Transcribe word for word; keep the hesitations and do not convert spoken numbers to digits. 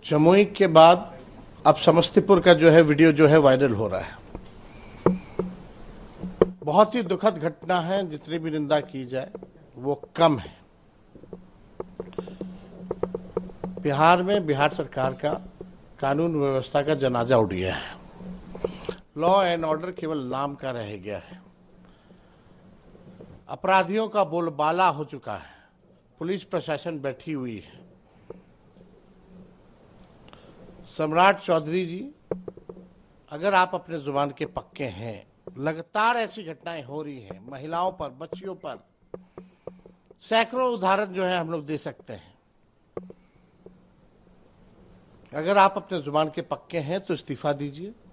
जमुई के बाद अब समस्तीपुर का जो है वीडियो जो है वायरल हो रहा है। बहुत ही दुखद घटना है, जितनी भी निंदा की जाए वो कम है। बिहार में बिहार सरकार का कानून व्यवस्था का जनाजा उठ गया है। लॉ एंड ऑर्डर केवल नाम का रह गया है। अपराधियों का बोलबाला हो चुका है। पुलिस प्रशासन बैठी हुई है। सम्राट चौधरी जी, अगर आप अपने जुबान के पक्के हैं, लगातार ऐसी घटनाएं हो रही हैं, महिलाओं पर, बच्चियों पर, सैकड़ों उदाहरण जो है हम लोग दे सकते हैं। अगर आप अपने जुबान के पक्के हैं तो इस्तीफा दीजिए।